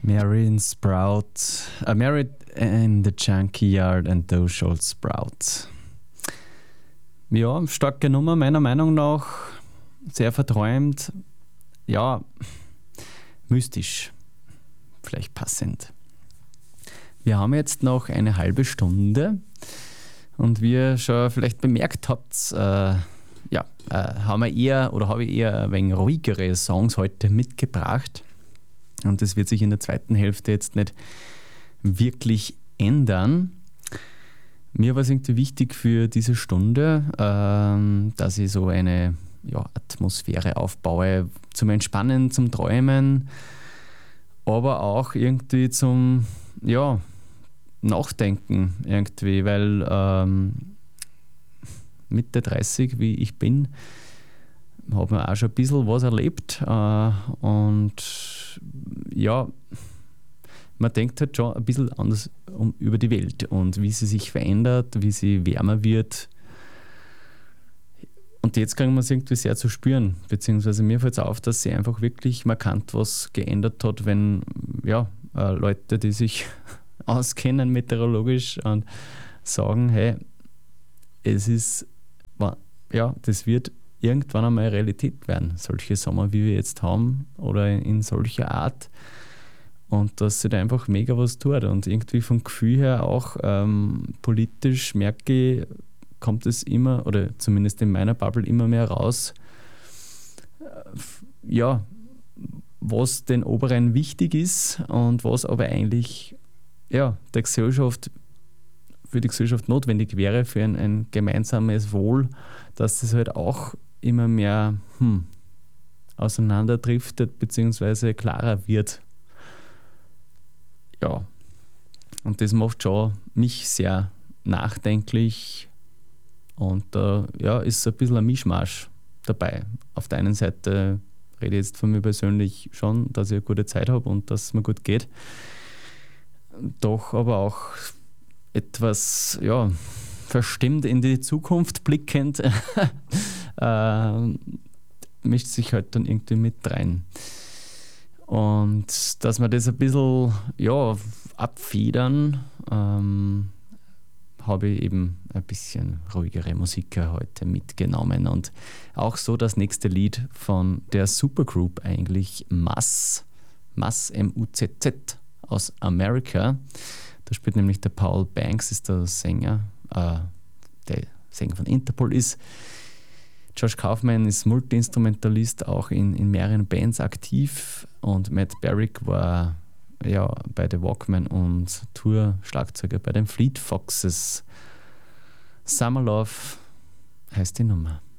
Marion Sprout. Married in the Junkyard and Thou Shalt Sprout. Ja, starke Nummer meiner Meinung nach. Sehr verträumt. Ja, mystisch. Vielleicht passend. Wir haben jetzt noch eine halbe Stunde und wie ihr schon vielleicht bemerkt habt, habe ich eher ein wenig ruhigere Songs heute mitgebracht. Und das wird sich in der zweiten Hälfte jetzt nicht wirklich ändern. Mir war es irgendwie wichtig für diese Stunde, dass ich so eine Atmosphäre aufbaue, zum Entspannen, zum Träumen, aber auch irgendwie zum Nachdenken irgendwie, weil Mitte 30, wie ich bin, habe mir auch schon ein bisschen was erlebt und ja, man denkt halt schon ein bisschen anders über die Welt und wie sie sich verändert, wie sie wärmer wird. Und jetzt kriegen wir es irgendwie sehr zu spüren, beziehungsweise mir fällt es auf, dass sie einfach wirklich markant was geändert hat, wenn Leute, die sich auskennen meteorologisch und sagen, hey, das wird irgendwann einmal Realität werden, solche Sommer, wie wir jetzt haben oder in solcher Art, und dass sich da einfach mega was tut und irgendwie vom Gefühl her auch politisch merke ich, kommt es immer, oder zumindest in meiner Bubble immer mehr raus, was den Oberen wichtig ist und was aber eigentlich für die Gesellschaft notwendig wäre für ein gemeinsames Wohl, dass das halt auch immer mehr auseinanderdriftet bzw. klarer wird. Ja, und das macht schon mich sehr nachdenklich und da ist ein bisschen ein Mischmasch dabei. Auf der einen Seite rede ich jetzt von mir persönlich schon, dass ich eine gute Zeit habe und dass es mir gut geht, doch aber auch etwas verstimmt in die Zukunft blickend mischt sich halt dann irgendwie mit rein. Und dass wir das ein bisschen abfedern, habe ich eben ein bisschen ruhigere Musik heute mitgenommen. Und auch so das nächste Lied von der Supergroup eigentlich, Muzz, M-U-Z-Z aus Amerika. Da spielt nämlich der Paul Banks, ist der Sänger, der Sänger von Interpol ist. Josh Kaufman ist Multi-Instrumentalist, auch in mehreren Bands aktiv, und Matt Barrick war bei The Walkmen und Tour-Schlagzeuger bei den Fleet Foxes. Summer Love heißt die Nummer.